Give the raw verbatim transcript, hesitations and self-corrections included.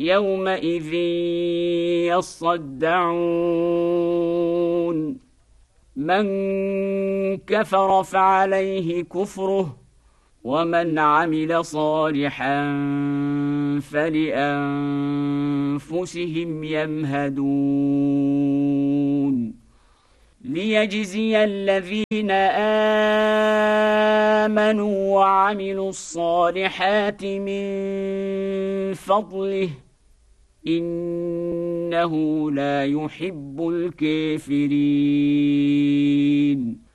يومئذ يصدعون من كفر فعليه كفره ومن عمل صالحا فلأنفسهم يمهدون ليجزي الذين آمنوا وعملوا الصالحات من فضله إنه لا يحب الكافرين